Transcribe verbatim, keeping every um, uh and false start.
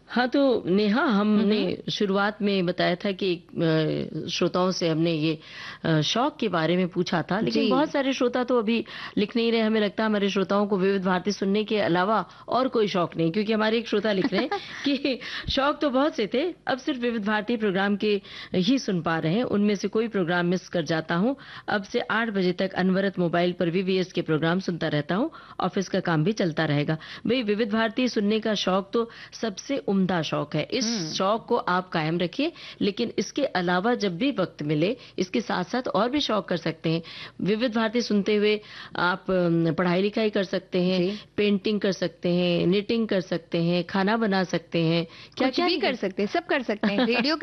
हाँ, तो नेहा हमने शुरुआत में बताया था कि अ, श्रोताओं से हमने ये अ, शौक के बारे में पूछा था, लेकिन जी। बहुत सारे श्रोता तो अभी लिख नहीं रहे। हमें लगता है हमारे श्रोताओं को विविध भारती सुनने के अलावा और कोई शौक नहीं, क्योंकि हमारे एक श्रोता लिख रहे हैं कि शौक तो बहुत से थे, अब सिर्फ विविध भारती प्रोग्राम के ही सुन पा रहे हैं, उनमें से कोई प्रोग्राम मिस कर जाता हूँ। अब से आठ बजे तक अनवरत मोबाइल पर वीवीएस के प्रोग्राम सुनता रहता हूँ, ऑफिस का काम भी चलता रहेगा। भाई, विविध भारती सुनने का शौक तो सबसे उम्दा शौक है। इस शौक को आप कायम रखिए, लेकिन इसके अलावा जब भी वक्त मिले इसके साथ साथ और भी शौक कर सकते हैं। विविध भारती सुनते हुए आप अम, पढ़ाई लिखाई कर सकते हैं, जी। पेंटिंग कर सकते हैं, निटिंग कर सकते हैं, खाना बना सकते हैं, क्या कुछ क्या भी नहीं कर सकते हैं, सब कर सकते हैं। रेडियो